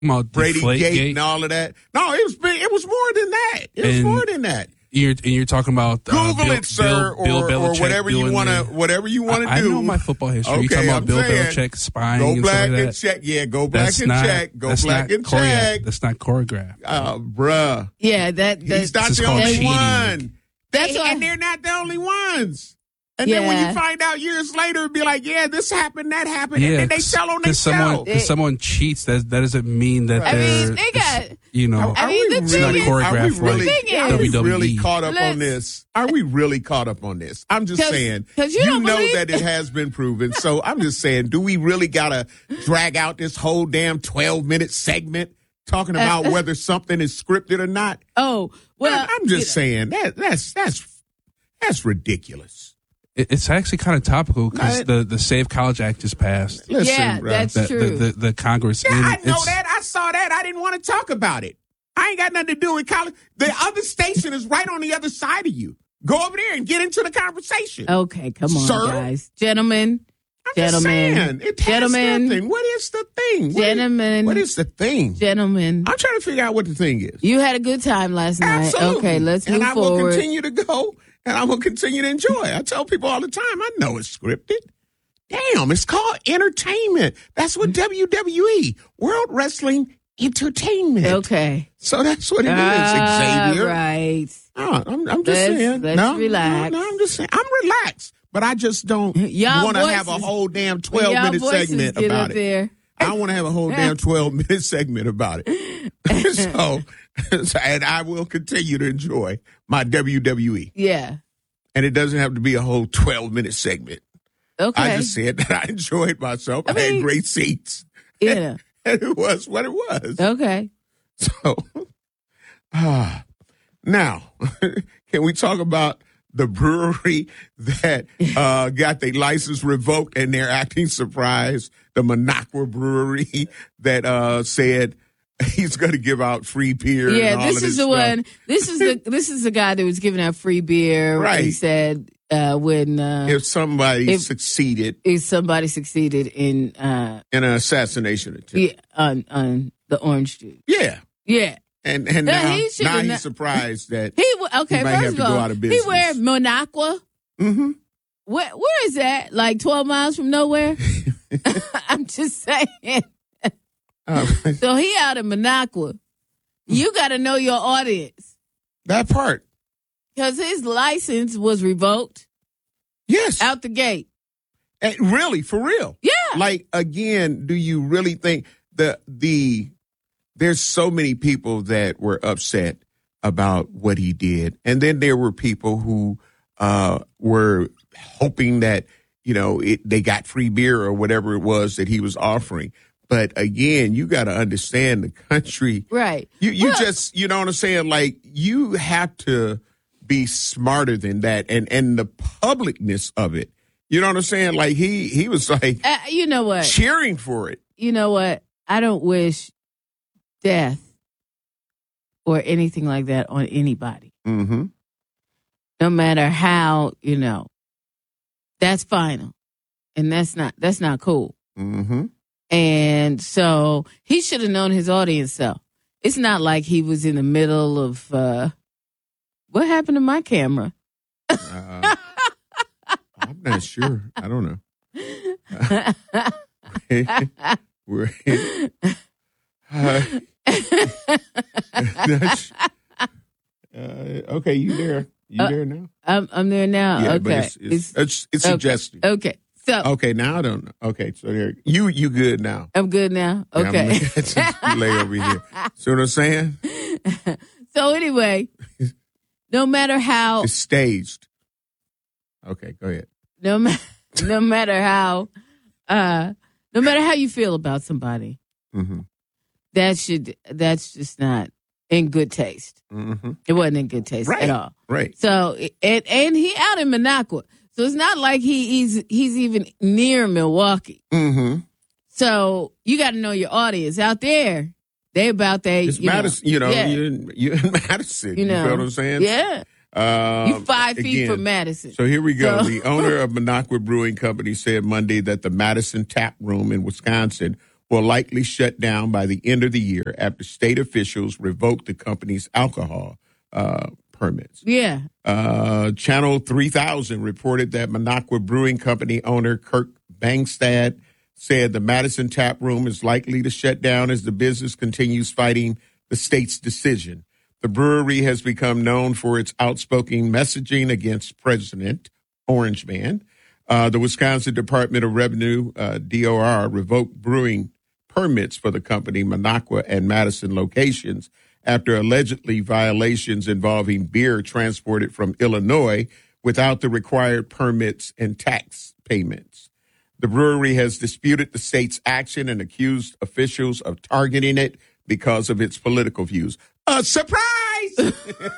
Brady Gate and all of that. No, it was more than that. It was more than that. You're talking about Google it, sir, Bill or Belichick whatever you want to do. I know my football history. Okay, You're talking about I'm Bill saying, Belichick spying go and black stuff like and that. check. Yeah, go black and check. Go black and check. That's not choreographed. Bruh. Yeah, he's not the only cheating. one. That's why, and they're not the only ones. And then when you find out years later, it'd be like, yeah, this happened, that happened, and then they tell on themselves. Because someone cheats, that doesn't mean that they're. they got. It's not choreographed. Are we really WWE. caught up on this? Are we really caught up on this? I'm just saying. Because you know that it has been proven. So I'm just saying, do we really gotta drag out this whole damn 12-minute segment talking about whether something is scripted or not? Oh, well, I'm just saying that's ridiculous. It's actually kind of topical because the Save College Act just passed. Listen, that's true. The Congress. Yeah, I know that. I saw that. I didn't want to talk about it. I ain't got nothing to do with college. The other station is right on the other side of you. Go over there and get into the conversation. Okay, come on, sir. Guys. Gentlemen. I'm just saying, it has nothing. What is the thing? What is the thing? Gentlemen. I'm trying to figure out what the thing is. You had a good time last night. Absolutely. Okay, let's move forward. And I will continue to go. And I'm going to continue to enjoy. I tell people all the time, I know it's scripted. Damn, it's called entertainment. That's what WWE, World Wrestling Entertainment. Okay. So that's what it is, Xavier. Right. Oh, I'm just saying. Let's relax. No, I'm just saying. I'm relaxed, but I just don't want to have a whole damn 12-minute segment about it. I want to have a whole damn 12-minute segment about it. So, and I will continue to enjoy my WWE. Yeah. And it doesn't have to be a whole 12-minute segment. Okay. I just said that I enjoyed myself. I had great seats. Yeah. And it was what it was. Okay. So, now, can we talk about the brewery that got their license revoked and they're acting surprised? The Minocqua Brewery that said he's going to give out free beer. Yeah, and all this is the stuff. one. This is the guy that was giving out free beer. Right. He said when if somebody succeeded in an assassination attempt. Yeah, on the orange juice. Yeah. Yeah. And now he's surprised that he might have to go out of business. He wear Minocqua. Mm-hmm. Where is that? Like 12 miles from nowhere? I'm just saying. So he out in Minocqua. You got to know your audience. That part. Because his license was revoked. Yes. Out the gate. And really, for real. Yeah. Like, again, do you really think there's so many people that were upset about what he did. And then there were people who were hoping that, they got free beer or whatever it was that he was offering. But again, you got to understand the country. Right. You just, you know what I'm saying? Like, you have to be smarter than that and the publicness of it. You know what I'm saying? Like, he was like, you know what? Cheering for it. You know what? I don't wish death or anything like that on anybody. Mm-hmm. No matter how, that's final. And that's not cool. Mm-hmm. And so he should have known his audience, though. It's not like he was in the middle of, what happened to my camera? I'm not sure. I don't know. Okay, you there? You there now? I'm there now. Yeah, okay, but it's suggesting. Okay, so okay, now I don't know. Okay, so there you good now. I'm good now. Okay, you lay over here. See what I'm saying? So anyway, no matter how it's staged. Okay, go ahead. No matter how you feel about somebody, mm-hmm. that's just not in good taste. Mm-hmm. It wasn't in good taste at all. Right. So and he out in Minocqua, so it's not like he's even near Milwaukee. Mm-hmm. So you got to know your audience out there. They about that. It's Madison. You're in Madison. You know what I'm saying? Yeah. You 5 feet from Madison. So here we go. The owner of Minocqua Brewing Company said Monday that the Madison Tap Room in Wisconsin will likely shut down by the end of the year after state officials revoke the company's alcohol permits. Yeah. Channel 3000 reported that Minocqua Brewing Company owner Kirk Bangstad said the Madison Tap Room is likely to shut down as the business continues fighting the state's decision. The brewery has become known for its outspoken messaging against President Orange Man. The Wisconsin Department of Revenue, DOR, revoked brewing permits for the company Minocqua and Madison locations after allegedly violations involving beer transported from Illinois without the required permits and tax payments. The brewery has disputed the state's action and accused officials of targeting it because of its political views. Surprise!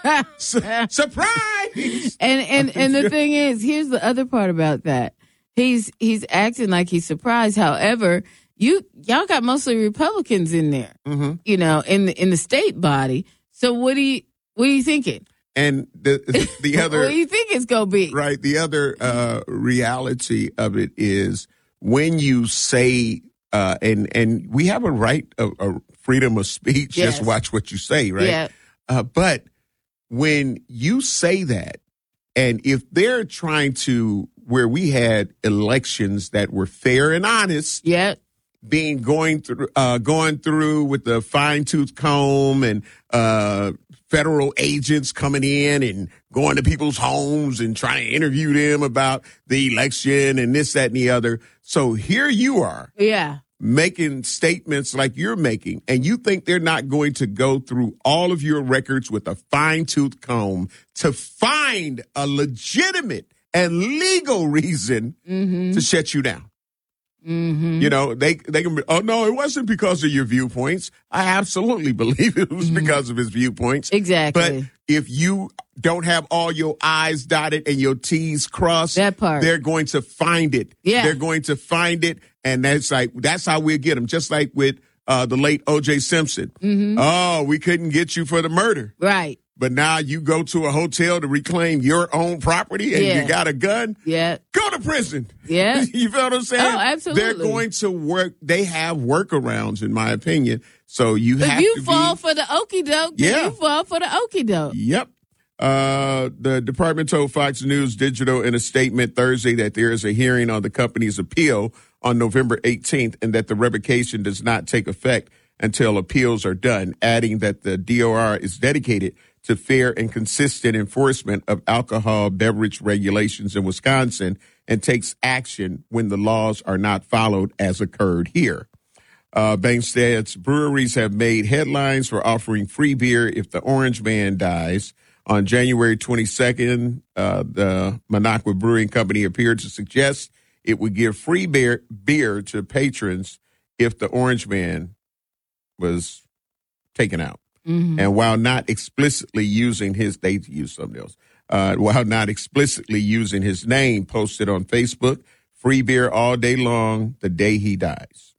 Surprise! And the thing is, here's the other part about that. He's acting like he's surprised. However, y'all got mostly Republicans in there, you know, in the state body. So what are you thinking? And the other, what do you think it's gonna be? Right. The other reality of it is when you say, and we have a right of freedom of speech. Yes. Just watch what you say, right? Yeah. But when you say that, and if they're trying to, where we had elections that were fair and honest, Yeah. going through with the fine-tooth comb and federal agents coming in and going to people's homes and trying to interview them about the election and this, that, and the other. So here you are. Yeah. Making statements like you're making, and you think they're not going to go through all of your records with a fine-tooth comb to find a legitimate and legal reason to shut you down. You know, they can be, oh, no, it wasn't because of your viewpoints. I absolutely believe it was because of his viewpoints. Exactly. But if you don't have all your I's dotted and your T's crossed, That part. they're going to find it. Yeah. They're going to find it. And that's how we'll get them. Just like with the late O.J. Simpson. Oh, we couldn't get you for the murder. Right. But now you go to a hotel to reclaim your own property and you got a gun. Yeah. Go to prison. Yeah. You feel what I'm saying? Oh, absolutely. They're going to work. They have workarounds, in my opinion. So you If have you to fall for the okie doke, Yeah. you fall for the okie doke. Yep. The department told Fox News Digital in a statement Thursday that there is a hearing on the company's appeal on November 18th and that the revocation does not take effect until appeals are done, adding that the DOR is dedicated to fair and consistent enforcement of alcohol beverage regulations in Wisconsin and takes action when the laws are not followed, as occurred here. Bangstad's breweries have made headlines for offering free beer if the Orange Man dies. On January 22nd, the Minocqua Brewing Company appeared to suggest it would give free beer to patrons if the Orange Man was taken out. And while not explicitly using they used something else. While not explicitly using his name, posted on Facebook, free beer all day long the day he dies.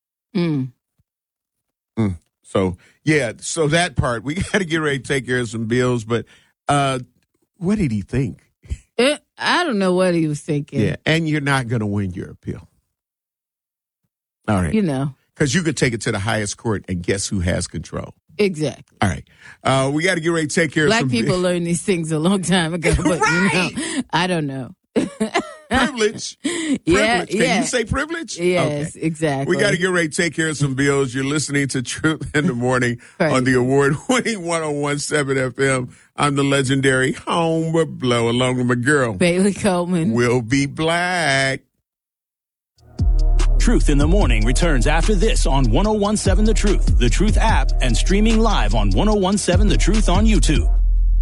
So, yeah, so that part, we got to get ready to take care of some bills. But what did he think? I don't know what he was thinking. Yeah, and you're not going to win your appeal. All right. You know. Because you could take it to the highest court, and guess who has control? Exactly. All right. We got to get ready to take care of some... Black people learned these things a long time ago, but Right. you know, I don't know. Privilege. Yeah, Can you say privilege? Yes, Okay. exactly. We got to get ready to take care of some bills. You're listening to Truth in the Morning Right. on the award-winning 101.7 FM. I'm the legendary Homer Blow, along with my girl, Bailey Coleman. Will Be Black. Truth in the Morning returns after this on 101.7 The Truth app, and streaming live on 101.7 The Truth on YouTube.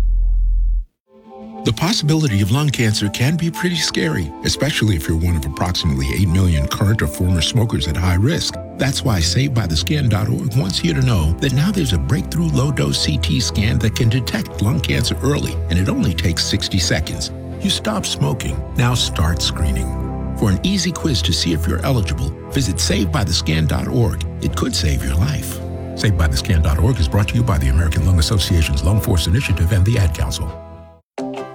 The possibility of lung cancer can be pretty scary, especially if you're one of approximately 8 million current or former smokers at high risk. That's why SaveByTheScan.org wants you to know that now there's a breakthrough low-dose CT scan that can detect lung cancer early, and it only takes 60 seconds. You stop smoking. Now start screening. For an easy quiz to see if you're eligible, visit SaveByTheScan.org. It could save your life. SaveByTheScan.org is brought to you by the American Lung Association's Lung Force Initiative and the Ad Council.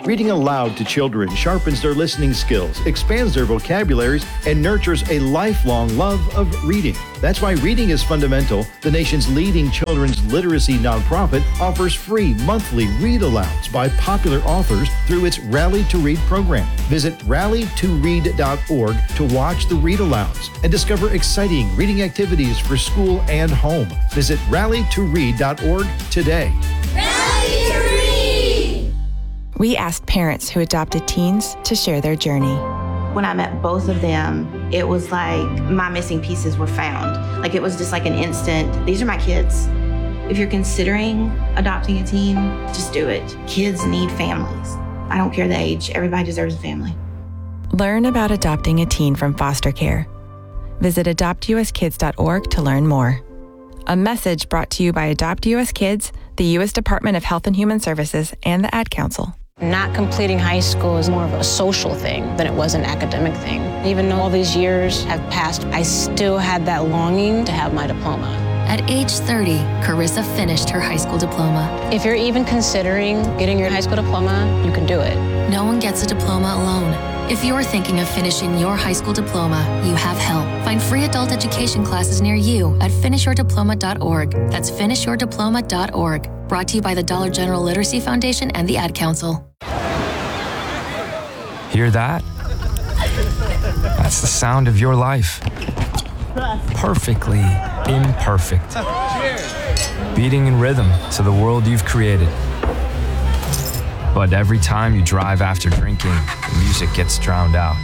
Reading aloud to children sharpens their listening skills, expands their vocabularies, and nurtures a lifelong love of reading. That's why Reading is Fundamental, the nation's leading children's literacy nonprofit, offers free monthly read-alouds by popular authors through its Rally to Read program. Visit rallytoread.org to watch the read-alouds and discover exciting reading activities for school and home. Visit rallytoread.org today. Rally to Read! We asked parents who adopted teens to share their journey. When I met both of them, it was like my missing pieces were found. Like it was just like an instant, these are my kids. If you're considering adopting a teen, just do it. Kids need families. I don't care the age, everybody deserves a family. Learn about adopting a teen from foster care. Visit adoptuskids.org to learn more. A message brought to you by Adopt US Kids, the U.S. Department of Health and Human Services, and the Ad Council. Not completing high school is more of a social thing than it was an academic thing. Even though all these years have passed, I still had that longing to have my diploma. At age 30, Carissa finished her high school diploma. If you're even considering getting your high school diploma, you can do it. No one gets a diploma alone. If you're thinking of finishing your high school diploma, you have help. Find free adult education classes near you at finishyourdiploma.org. That's finishyourdiploma.org. Brought to you by the Dollar General Literacy Foundation and the Ad Council. Hear that? That's the sound of your life. Perfectly imperfect. Beating in rhythm to the world you've created. But every time you drive after drinking, the music gets drowned out.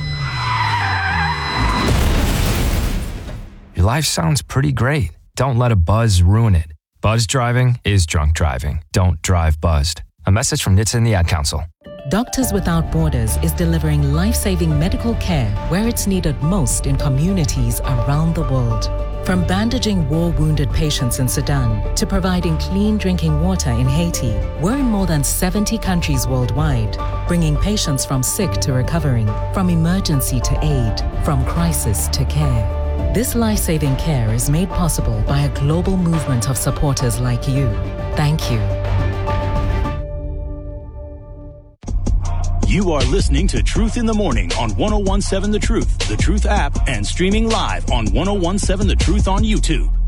Your life sounds pretty great. Don't let a buzz ruin it. Buzz driving is drunk driving. Don't drive buzzed. A message from NHTSA and the Ad Council. Doctors Without Borders is delivering life-saving medical care where it's needed most in communities around the world. From bandaging war-wounded patients in Sudan to providing clean drinking water in Haiti, we're in more than 70 countries worldwide, bringing patients from sick to recovering, from emergency to aid, from crisis to care. This life-saving care is made possible by a global movement of supporters like you. Thank you. You are listening to Truth in the Morning on 1017 The Truth, The Truth app, and streaming live on 1017 The Truth on YouTube.